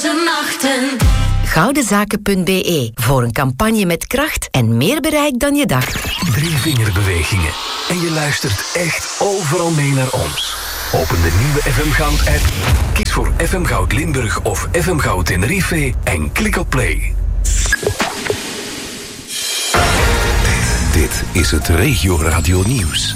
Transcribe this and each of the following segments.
nachten. Goudenzaken.be voor een campagne met kracht en meer bereik dan je dacht. 3 vingerbewegingen en je luistert echt overal mee naar ons. Open de nieuwe FM Goud app, kies voor FM Goud Limburg of FM Goud Tenerife en klik op play. Dit is het Regio Radio Nieuws.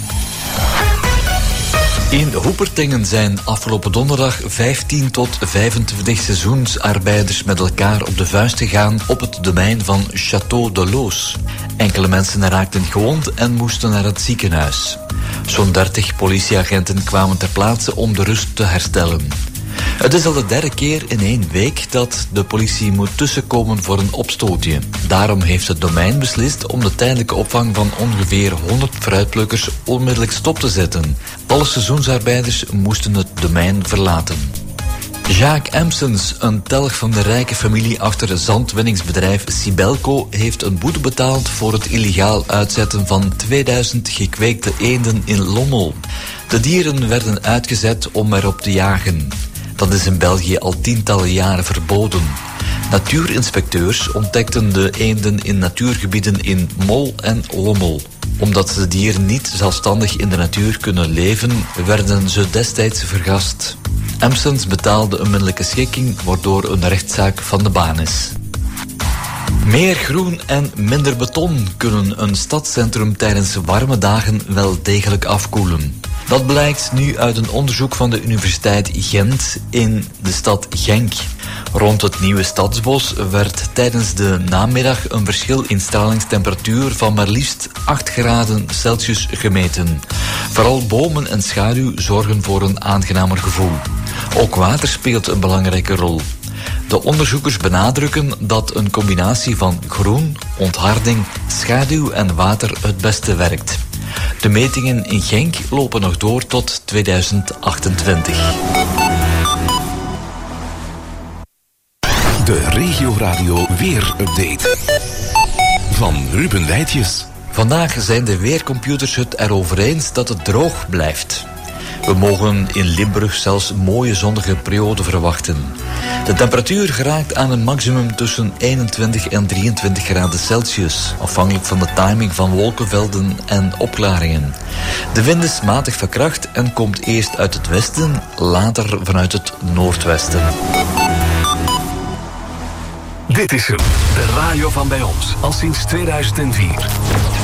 In Hoepertengen zijn afgelopen donderdag 15 tot 25 seizoensarbeiders met elkaar op de vuist gegaan op het domein van Château de Loos. Enkele mensen raakten gewond en moesten naar het ziekenhuis. Zo'n 30 politieagenten kwamen ter plaatse om de rust te herstellen. Het is al de 3e keer in 1 week dat de politie moet tussenkomen voor een opstootje. Daarom heeft het domein beslist om de tijdelijke opvang van ongeveer 100 fruitplukkers onmiddellijk stop te zetten. Alle seizoensarbeiders moesten het domein verlaten. Jacques Emsens, een telg van de rijke familie achter het zandwinningsbedrijf Sibelco, heeft een boete betaald voor het illegaal uitzetten van 2000 gekweekte eenden in Lommel. De dieren werden uitgezet om erop te jagen. Dat is in België al tientallen jaren verboden. Natuurinspecteurs ontdekten de eenden in natuurgebieden in Mol en Lommel. Omdat de dieren niet zelfstandig in de natuur kunnen leven, werden ze destijds vergast. Emsens betaalde een minderlijke schikking, waardoor een rechtszaak van de baan is. Meer groen en minder beton kunnen een stadscentrum tijdens warme dagen wel degelijk afkoelen. Dat blijkt nu uit een onderzoek van de Universiteit Gent in de stad Genk. Rond het nieuwe stadsbos werd tijdens de namiddag een verschil in stralingstemperatuur van maar liefst 8 graden Celsius gemeten. Vooral bomen en schaduw zorgen voor een aangenamer gevoel. Ook water speelt een belangrijke rol. De onderzoekers benadrukken dat een combinatie van groen, ontharding, schaduw en water het beste werkt. De metingen in Genk lopen nog door tot 2028. De Regio Radio Weer-update van Ruben Wijtjes. Vandaag zijn de weercomputers het erover eens dat het droog blijft. We mogen in Limburg zelfs een mooie zonnige periode verwachten. De temperatuur geraakt aan een maximum tussen 21 en 23 graden Celsius, afhankelijk van de timing van wolkenvelden en opklaringen. De wind is matig van kracht en komt eerst uit het westen, later vanuit het noordwesten. Dit is hem, de radio van bij ons, al sinds 2004.